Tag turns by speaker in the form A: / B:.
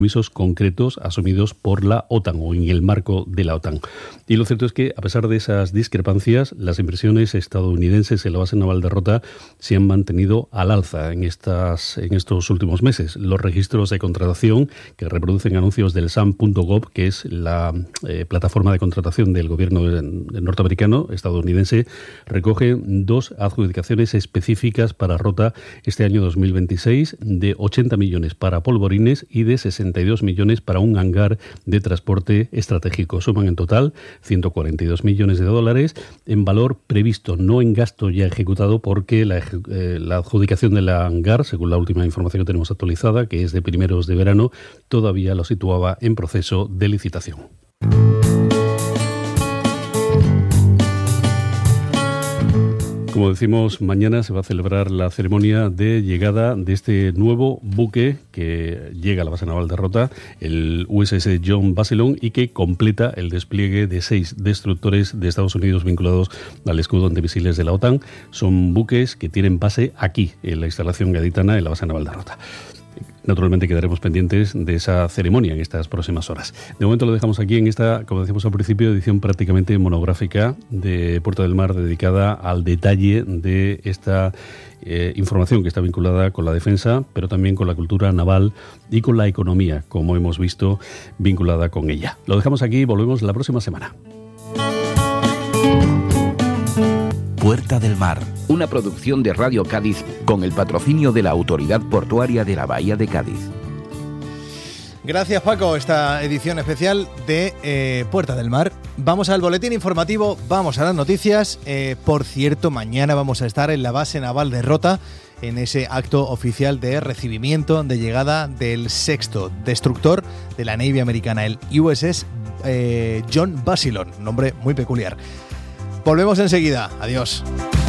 A: compromisos concretos asumidos por la OTAN o en el marco de la OTAN. Y lo cierto es que, a pesar de esas discrepancias, las inversiones estadounidenses en la base naval de Rota se han mantenido al alza en estos últimos meses. Los registros de contratación que reproducen anuncios del SAM.gov, que es la plataforma de contratación del gobierno norteamericano, estadounidense, recogen 2 adjudicaciones específicas para Rota este año 2026 de 80 millones para polvorines y de 62 millones para un hangar de transporte estratégico. Suman en total 142 millones de dólares en valor previsto, no en gasto ya ejecutado, porque la adjudicación del hangar, según la última información que tenemos actualizada, que es de primeros de verano, todavía lo situaba en proceso de licitación. Como decimos, mañana se va a celebrar la ceremonia de llegada de este nuevo buque que llega a la base naval de Rota, el USS John Basilone, y que completa el despliegue de 6 destructores de Estados Unidos vinculados al escudo antimisiles de la OTAN. Son buques que tienen base aquí, en la instalación gaditana, en la base naval de Rota. Naturalmente quedaremos pendientes de esa ceremonia en estas próximas horas. De momento lo dejamos aquí en esta, como decíamos al principio, edición prácticamente monográfica de Puerta del Mar, dedicada al detalle de esta información que está vinculada con la defensa, pero también con la cultura naval y con la economía, como hemos visto, vinculada con ella. Lo dejamos aquí y volvemos la próxima semana.
B: Puerta del Mar, una producción de Radio Cádiz con el patrocinio de la Autoridad Portuaria de la Bahía de Cádiz.
C: Gracias, Paco, esta edición especial de Puerta del Mar. Vamos al boletín informativo, vamos a las noticias. Por cierto, mañana vamos a estar en la base naval de Rota, en ese acto oficial de recibimiento de llegada del 6º destructor de la Navy americana, el USS John Basilone, nombre muy peculiar. Volvemos enseguida. Adiós.